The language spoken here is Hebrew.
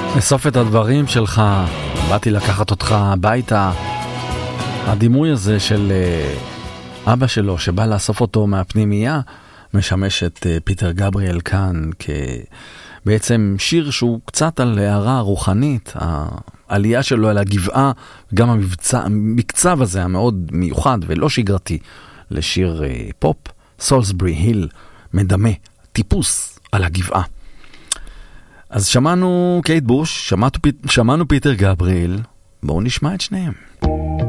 אסוף את הדברים שלך, באתי לקחת אותך הביתה. הדימוי הזה של אבא שלו שבא לאסוף אותו מהפנימייה משמש את פיטר גבריאל כאן בעצם שיר שהוא קצת על הערה רוחנית, העלייה שלו אל הגבעה, גם המקצב הזה המאוד מיוחד ולא שגרתי לשיר פופ. סולסברי היל מדמה, טיפוס על הגבעה. אז שמענו קייט בוש, שמענו פיטר גבריאל, בואו נשמע את שניהם.